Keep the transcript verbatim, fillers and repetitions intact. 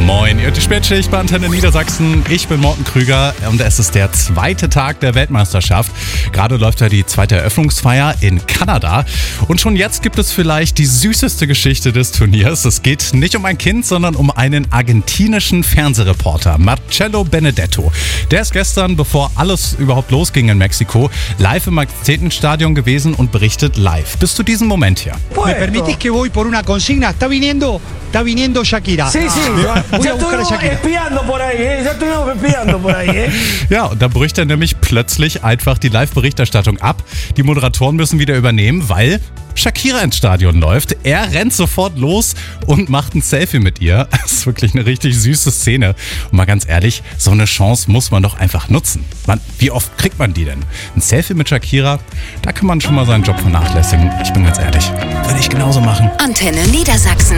Moin, ihr hört die Spätschicht bei Antenne Niedersachsen. Ich bin Morten Krüger und es ist der zweite Tag der Weltmeisterschaft. Gerade läuft ja die zweite Eröffnungsfeier in Kanada. Und schon jetzt gibt es vielleicht die süßeste Geschichte des Turniers. Es geht nicht um ein Kind, sondern um einen argentinischen Fernsehreporter, Marcelo Benedetto. Der ist gestern, bevor alles überhaupt losging in Mexiko, live im Majestätenstadion gewesen und berichtet live. Bis zu diesem Moment hier. ¿Me permitís que voy por una consigna? Está viniendo, está viniendo Shakira. Sí, sí, Voy a ya buscar a estuvimos Shakira. espiando por ahí, ¿eh? Ya estuvimos espiando por ahí, ¿eh? Ja, und da bricht er nämlich plötzlich einfach die Live-Berichterstattung ab. Die Moderatoren müssen wieder übernehmen, weil Shakira ins Stadion läuft. Er rennt sofort los und macht ein Selfie mit ihr. Das ist wirklich eine richtig süße Szene. Und mal ganz ehrlich, so eine Chance muss man doch einfach nutzen. Man, wie oft kriegt man die denn? Ein Selfie mit Shakira, da kann man schon mal seinen Job vernachlässigen. Ich bin ganz ehrlich, würde ich genauso machen. Antenne Niedersachsen.